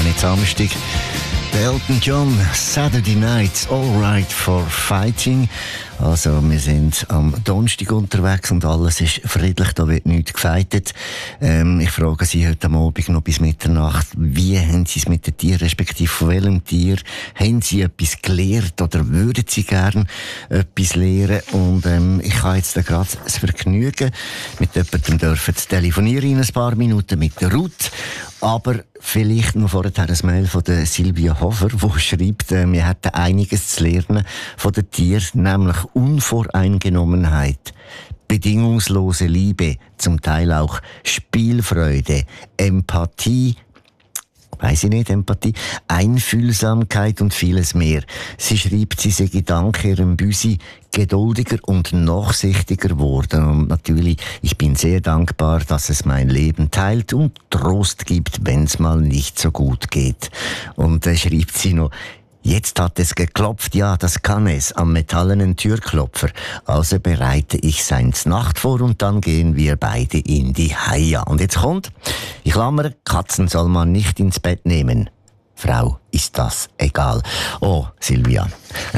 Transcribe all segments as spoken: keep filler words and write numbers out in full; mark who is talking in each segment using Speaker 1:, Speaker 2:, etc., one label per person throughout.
Speaker 1: jetzt Samstag. Der Elton John, Saturday Night, All Right for Fighting. Also, wir sind am Donnerstag unterwegs und alles ist friedlich, da wird nichts gefeitet. Ähm, ich frage Sie heute am Abend noch bis Mitternacht, wie haben Sie es mit den Tieren, respektive von welchem Tier? Haben Sie etwas gelernt oder würden Sie gerne etwas lernen? Und ähm, ich habe jetzt gerade das Vergnügen, mit jemandem dürfen zu telefonieren in ein paar Minuten mit der Ruth. Aber vielleicht noch vorher ein Mail von der Silvia Hofer, die schreibt, äh, wir hätten einiges zu lernen von den Tieren, nämlich Unvoreingenommenheit, bedingungslose Liebe, zum Teil auch Spielfreude, Empathie, weiss ich nicht, Empathie, Einfühlsamkeit und vieles mehr. Sie schreibt, sie sei dank ihrem Büsi geduldiger und nachsichtiger geworden. Und natürlich, ich bin sehr dankbar, dass es mein Leben teilt und Trost gibt, wenn es mal nicht so gut geht. Und da äh, schreibt sie noch, jetzt hat es geklopft, ja, das kann es, am metallenen Türklopfer. Also bereite ich seins Nacht vor und dann gehen wir beide in die Haia. Und jetzt kommt, ich klammere, Katzen soll man nicht ins Bett nehmen. Frau, ist das egal. Oh, Silvia.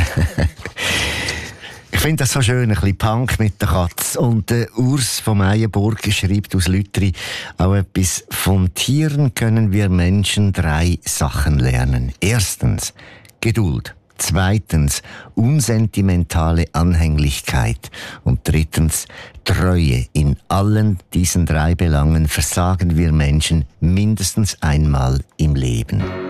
Speaker 1: Ich finde das so schön, ein bisschen Punk mit der Katze. Und der Urs von Meyenburg schreibt aus Lütri auch etwas. Von Tieren können wir Menschen drei Sachen lernen. Erstens, Geduld. Zweitens, unsentimentale Anhänglichkeit. Und drittens, Treue. In allen diesen drei Belangen versagen wir Menschen mindestens einmal im Leben.